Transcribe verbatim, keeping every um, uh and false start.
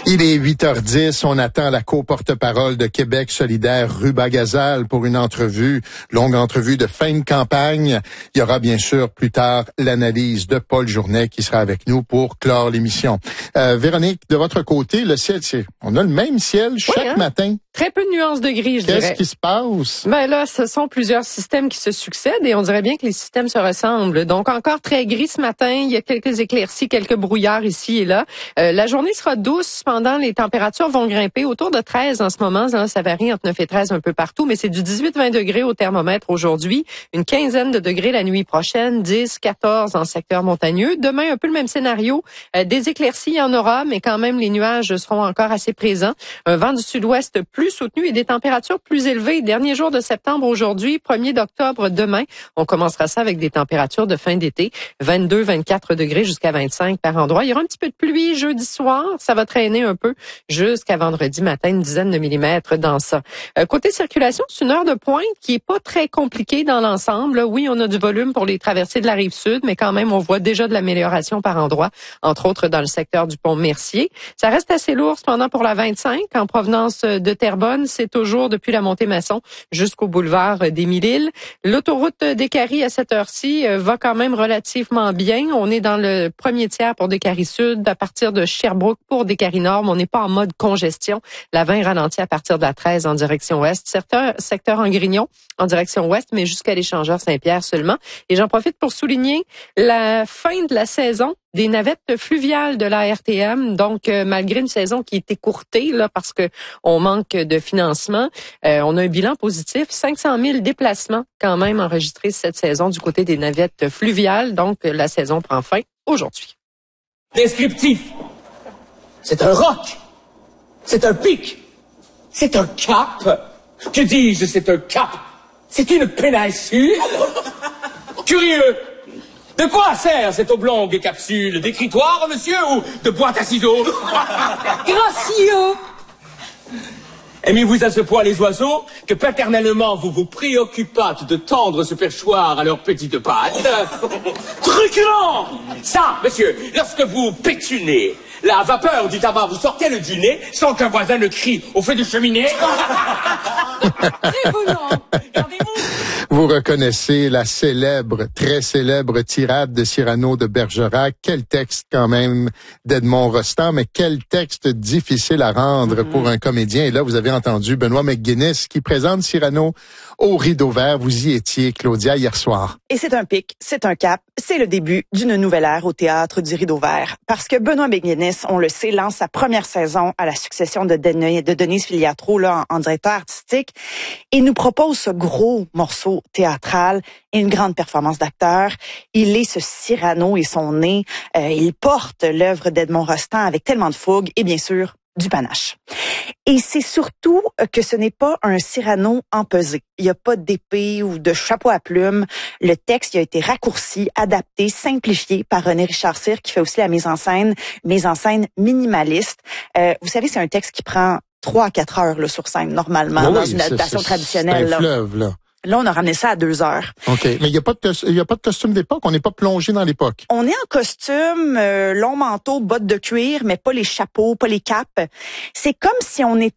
Il est huit heures dix, on attend la co-porte-parole de Québec solidaire, Ruba Gazal, pour une entrevue, longue entrevue de fin de campagne. Il y aura bien sûr plus tard l'analyse de Paul Journet qui sera avec nous pour clore l'émission. Euh, Véronique, de votre côté, le ciel, c'est, on a le même ciel chaque oui, hein? matin. Très peu de nuances de gris, je Qu'est-ce dirais. Qu'est-ce qui se passe? Ben là, ce sont plusieurs systèmes qui se succèdent et on dirait bien que les systèmes se ressemblent. Donc encore très gris ce matin, il y a quelques éclaircies, quelques brouillards ici et là. Euh, la journée sera douce, cependant les températures vont grimper autour de treize en ce moment. Là, ça varie entre neuf et treize un peu partout, mais c'est du dix-huit à vingt degrés au thermomètre aujourd'hui, une quinzaine de degrés la nuit prochaine, dix, quatorze en secteur montagneux. Demain, un peu le même scénario. Euh, des éclaircies, il y en aura, mais quand même les nuages seront encore assez présents. Un vent du sud-ouest plus soutenu et des températures plus élevées. Dernier jour de septembre aujourd'hui, premier d'octobre demain. On commencera ça avec des températures de fin d'été, vingt-deux, vingt-quatre degrés jusqu'à vingt-cinq par endroit. Il y aura un petit peu de pluie jeudi soir. Ça va traîner un peu jusqu'à vendredi matin, une dizaine de millimètres dans ça. Euh, côté circulation, c'est une heure de pointe qui est pas très compliquée dans l'ensemble. Oui, on a du volume pour les traversées de la rive sud, mais quand même, on voit déjà de l'amélioration par endroit, entre autres dans le secteur du pont Mercier. Ça reste assez lourd cependant pour la vingt-cinq en provenance de Terrebonne. C'est toujours depuis la montée Masson jusqu'au boulevard des Mille-Îles. L'autoroute des Caries à cette heure-ci va quand même relativement bien. On est dans le premier tiers pour des Caries Sud, à partir de Sherbrooke pour des Caries Nord, mais on n'est pas en mode congestion. La vingt ralentit à partir de la treize en direction ouest. Certains secteurs en Grignon en direction ouest, mais jusqu'à l'échangeur Saint-Pierre seulement. Et j'en profite pour souligner la fin de la saison des navettes fluviales de la R T M. Donc, euh, malgré une saison qui est écourtée, là, parce que on manque de financement, euh, on a un bilan positif. cinq cent mille déplacements quand même enregistrés cette saison du côté des navettes fluviales. Donc, la saison prend fin aujourd'hui. Descriptif. C'est un roc. C'est un pic. C'est un cap. Que dis-je, c'est un cap. C'est une péninsule. Curieux. De quoi sert cette oblongue capsule? D'écritoire, monsieur, ou de boîte à ciseaux? Gracieux. Aimez-vous à ce point les oiseaux que paternellement vous vous préoccupâtes de tendre ce perchoir à leurs petites pattes? Truculent! Ça, monsieur, lorsque vous pétunez, la vapeur du tabac vous sortait du nez sans qu'un voisin ne crie au feu de cheminée? Très volant. Regardez-vous! Vous reconnaissez la célèbre, très célèbre tirade de Cyrano de Bergerac. Quel texte quand même d'Edmond Rostand, mais quel texte difficile à rendre pour un comédien. Et là, vous avez entendu Benoît McGuinness qui présente Cyrano au Rideau Vert. Vous y étiez, Claudia, hier soir. Et c'est un pic, c'est un cap, c'est le début d'une nouvelle ère au théâtre du Rideau Vert. Parce que Benoît McGuinness, on le sait, lance sa première saison à la succession de, Denis, de Denise Filiatro là, en, en directeur artistique et nous propose ce gros morceau théâtral et une grande performance d'acteur. Il est ce Cyrano et son nez. Euh, il porte l'œuvre d'Edmond Rostand avec tellement de fougue et bien sûr du panache. Et c'est surtout que ce n'est pas un Cyrano empesé. Il n'y a pas d'épée ou de chapeau à plumes. Le texte il a été raccourci, adapté, simplifié par René Richard Cyr qui fait aussi la mise en scène, mise en scène minimaliste. Euh, vous savez, c'est un texte qui prend trois à quatre heures là, sur scène normalement Oui, dans une c'est, adaptation c'est, traditionnelle. C'est un là. fleuve, là. Là, on a ramené ça à deux heures. OK. Mais il n'y a pas de, il y a pas de costume d'époque. On n'est pas plongé dans l'époque. On est en costume, euh, long manteau, bottes de cuir, mais pas les chapeaux, pas les capes. C'est comme si on était